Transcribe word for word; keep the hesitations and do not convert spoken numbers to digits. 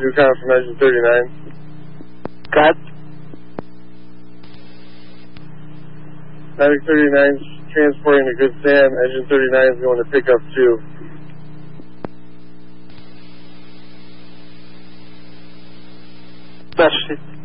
do count from engine thirty-nine. Got. Medic thirty-nine is transporting to Good Sam. Engine thirty-nine is going to pick up two. That's it.